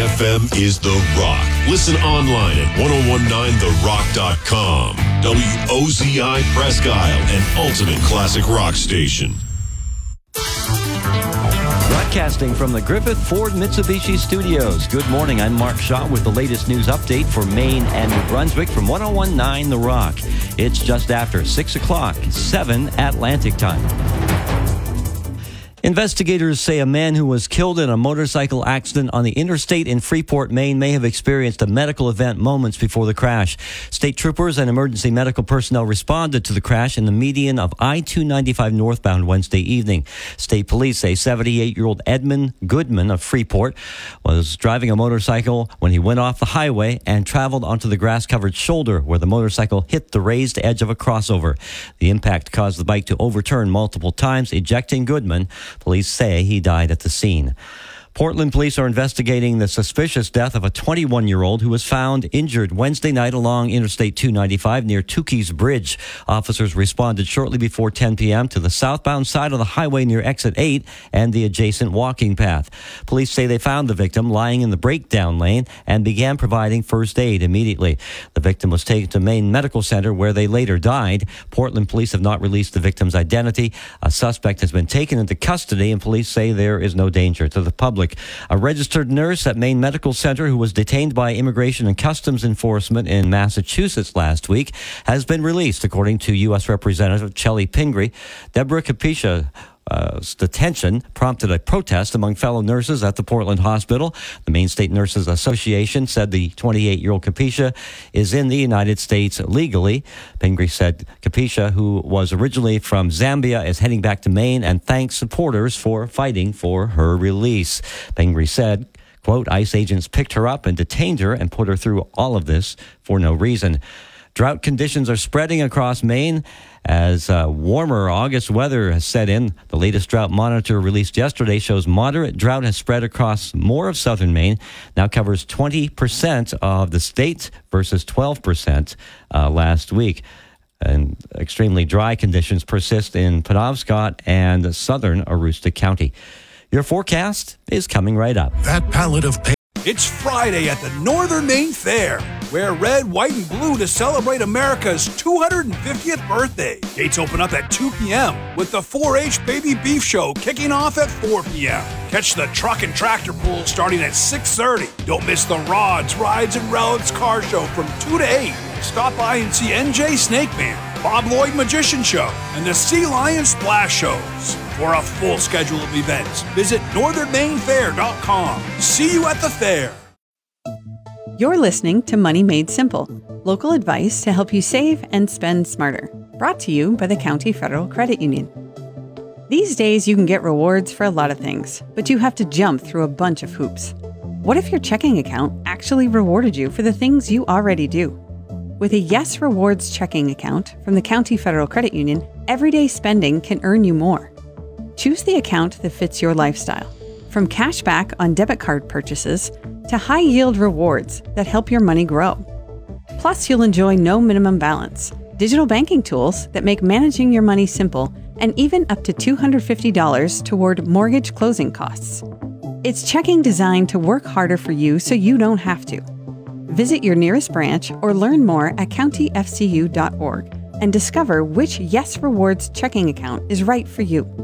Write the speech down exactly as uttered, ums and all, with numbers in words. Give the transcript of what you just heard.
F M is The Rock. Listen online at ten nineteen the rock dot com. W O Z I Presque Isle, an ultimate classic rock station. Broadcasting from the Griffith Ford Mitsubishi Studios. Good morning, I'm Mark Shaw with the latest news update for Maine and New Brunswick from ten nineteen The Rock. It's just after six o'clock, seven Atlantic time. Investigators say a man who was killed in a motorcycle accident on the interstate in Freeport, Maine, may have experienced a medical event moments before the crash. State troopers and emergency medical personnel responded to the crash in the median of I two ninety-five northbound Wednesday evening. State police say seventy-eight-year-old Edmund Goodman of Freeport was driving a motorcycle when he went off the highway and traveled onto the grass-covered shoulder where the motorcycle hit the raised edge of a crossover. The impact caused the bike to overturn multiple times, ejecting Goodman. Police say he died at the scene. Portland police are investigating the suspicious death of a twenty-one-year-old who was found injured Wednesday night along Interstate two ninety-five near Tukey's Bridge. Officers responded shortly before ten p.m. to the southbound side of the highway near Exit eight and the adjacent walking path. Police say they found the victim lying in the breakdown lane and began providing first aid immediately. The victim was taken to Maine Medical Center where they later died. Portland police have not released the victim's identity. A suspect has been taken into custody and police say there is no danger to the public. A registered nurse at Maine Medical Center who was detained by Immigration and Customs Enforcement in Massachusetts last week has been released, according to U S Representative Chellie Pingree. Deborah Capisha Uh, detention prompted a protest among fellow nurses at the Portland hospital. The Maine State Nurses Association said the twenty-eight-year-old Capisha is in the United States legally. Pingree said Capisha, who was originally from Zambia, is heading back to Maine and thanked supporters for fighting for her release. Pingree said, quote, ICE agents picked her up and detained her and put her through all of this for no reason. Drought conditions are spreading across Maine as uh, warmer August weather has set in. The latest drought monitor released yesterday shows moderate drought has spread across more of southern Maine, now covers twenty percent of the state versus twelve percent uh, last week. And extremely dry conditions persist in Penobscot and southern Aroostook County. Your forecast is coming right up. That pallet of pain. It's Friday at the Northern Maine Fair. Wear red, white, and blue to celebrate America's two hundred fiftieth birthday. Gates open up at two p.m. with the four H Baby Beef Show kicking off at four p.m. Catch the truck and tractor pull starting at six thirty. Don't miss the Rods, Rides, and Relics car show from two to eight. Stop by and see N J Snake Man, Bob Lloyd Magician Show, and the Sea Lion Splash Shows. For a full schedule of events, visit northern maine fair dot com. See you at the fair. You're listening to Money Made Simple, local advice to help you save and spend smarter. Brought to you by the County Federal Credit Union. These days, you can get rewards for a lot of things, but you have to jump through a bunch of hoops. What if your checking account actually rewarded you for the things you already do? With a Yes Rewards checking account from the County Federal Credit Union, everyday spending can earn you more. Choose the account that fits your lifestyle, from cash back on debit card purchases to high-yield rewards that help your money grow. Plus, you'll enjoy no minimum balance, digital banking tools that make managing your money simple, and even up to two hundred fifty dollars toward mortgage closing costs. It's checking designed to work harder for you so you don't have to. Visit your nearest branch or learn more at county f c u dot org and discover which Yes Rewards checking account is right for you.